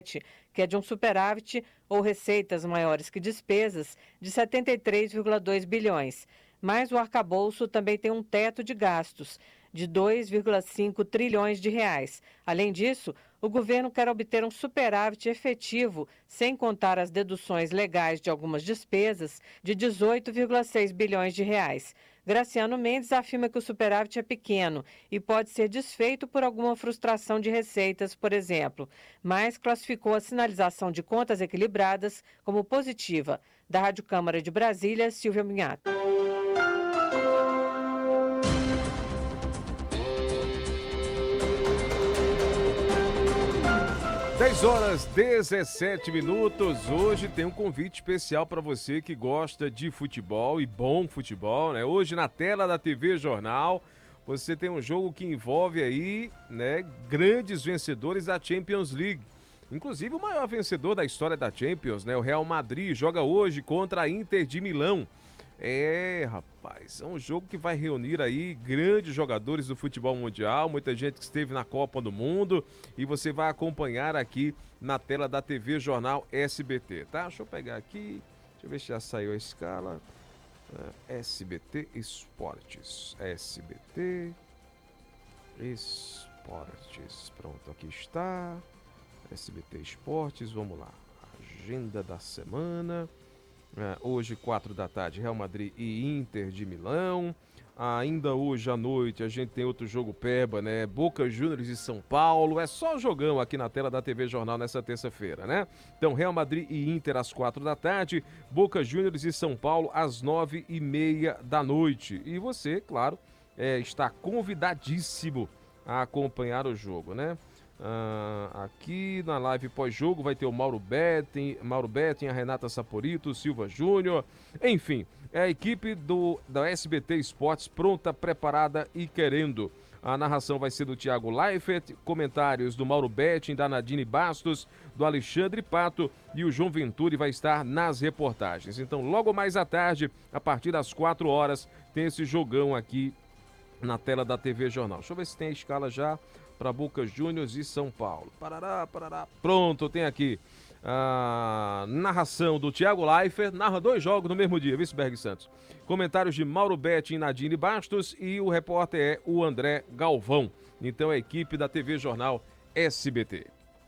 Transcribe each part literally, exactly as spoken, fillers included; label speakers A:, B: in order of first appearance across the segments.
A: que é de um superávit ou receitas maiores que despesas de setenta e três vírgula dois bilhões. Mas o arcabouço também tem um teto de gastos de dois vírgula cinco trilhões de reais. Além disso, o governo quer obter um superávit efetivo, sem contar as deduções legais de algumas despesas, de dezoito vírgula seis bilhões de reais. Graciano Mendes afirma que o superávit é pequeno e pode ser desfeito por alguma frustração de receitas, por exemplo, mas classificou a sinalização de contas equilibradas como positiva. Da Rádio Câmara de Brasília, Silvia Minhato.
B: dez horas e dezessete minutos. Hoje tem um convite especial para você que gosta de futebol e bom futebol, né? Hoje na tela da T V Jornal, você tem um jogo que envolve aí, né, grandes vencedores da Champions League. Inclusive o maior vencedor da história da Champions, né? O Real Madrid joga hoje contra a Inter de Milão. É, rapaz, é um jogo que vai reunir aí grandes jogadores do futebol mundial, muita gente que esteve na Copa do Mundo, e você vai acompanhar aqui na tela da T V Jornal S B T, tá? Deixa eu pegar aqui, deixa eu ver se já saiu a escala. É, S B T Esportes, S B T Esportes, pronto, aqui está, S B T Esportes, vamos lá, agenda da semana. É, hoje, quatro da tarde, Real Madrid e Inter de Milão. Ainda hoje à noite a gente tem outro jogo peba, né? Boca Juniors e São Paulo. É só jogão aqui na tela da T V Jornal nessa terça-feira, né? Então, Real Madrid e Inter às quatro da tarde, Boca Juniors e São Paulo às nove e meia da noite. E você, claro, é, está convidadíssimo a acompanhar o jogo, né? Ah, aqui na live pós-jogo vai ter o Mauro Betting, Mauro Betting, a Renata Saporito, o Silva Júnior, enfim, é a equipe do, da S B T Esportes pronta, preparada e querendo. A narração vai ser do Thiago Leifert, comentários do Mauro Betting, da Nadine Bastos, do Alexandre Pato, e o João Venturi vai estar nas reportagens. Então, logo mais à tarde, a partir das quatro horas, tem esse jogão aqui na tela da T V Jornal. Deixa eu ver se tem a escala já para Boca Juniors e São Paulo. Parará, parará. Pronto, tem aqui a narração do Thiago Leifert, narra dois jogos no mesmo dia, Vice-Berg Santos. Comentários de Mauro Betting e Nadine Bastos, e o repórter é o André Galvão. Então é a equipe da T V Jornal S B T.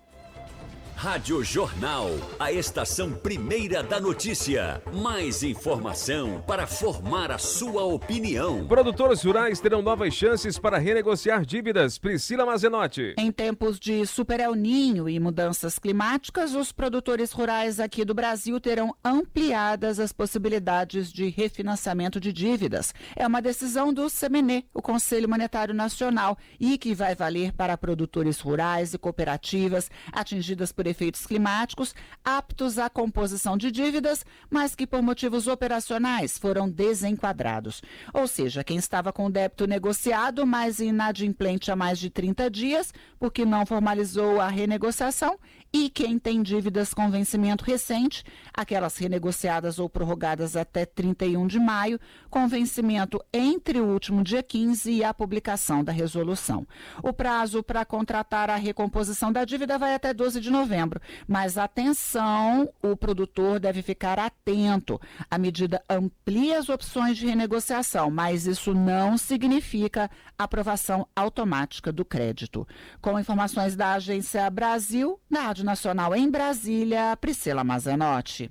C: Rádio Jornal, a estação primeira da notícia. Mais informação para formar a sua opinião.
B: Produtores rurais terão novas chances para renegociar dívidas. Priscila Mazenotti.
D: Em tempos de Super El Ninho e mudanças climáticas, os produtores rurais aqui do Brasil terão ampliadas as possibilidades de refinanciamento de dívidas. É uma decisão do C M N E, o Conselho Monetário Nacional, e que vai valer para produtores rurais e cooperativas atingidas por efeitos climáticos, aptos à composição de dívidas, mas que por motivos operacionais foram desenquadrados. Ou seja, quem estava com o débito negociado, mas inadimplente há mais de trinta dias, porque não formalizou a renegociação, e quem tem dívidas com vencimento recente, aquelas renegociadas ou prorrogadas até trinta e um de maio, com vencimento entre o último dia quinze e a publicação da resolução. O prazo para contratar a recomposição da dívida vai até doze de novembro, mas atenção, o produtor deve ficar atento. A medida amplia as opções de renegociação, mas isso não significa aprovação automática do crédito. Com informações da Agência Brasil, na Rádio Nacional em Brasília, Priscila Mazenotti.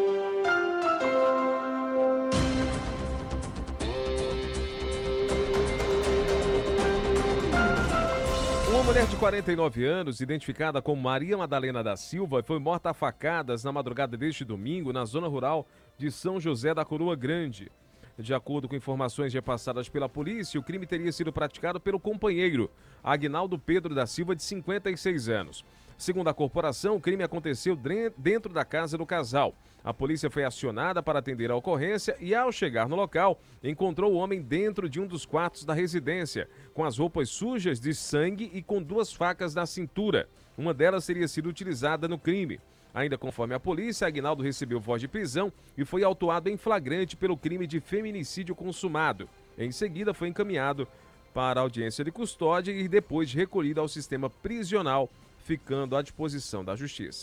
B: Uma mulher de quarenta e nove anos, identificada como Maria Madalena da Silva, foi morta a facadas na madrugada deste domingo na zona rural de São José da Coroa Grande. De acordo com informações repassadas pela polícia, o crime teria sido praticado pelo companheiro, Agnaldo Pedro da Silva, de cinquenta e seis anos. Segundo a corporação, o crime aconteceu dentro da casa do casal. A polícia foi acionada para atender a ocorrência e, ao chegar no local, encontrou o homem dentro de um dos quartos da residência, com as roupas sujas de sangue e com duas facas na cintura. Uma delas teria sido utilizada no crime. Ainda conforme a polícia, Agnaldo recebeu voz de prisão e foi autuado em flagrante pelo crime de feminicídio consumado. Em seguida, foi encaminhado para a audiência de custódia e depois recolhido ao sistema prisional, ficando à disposição da Justiça.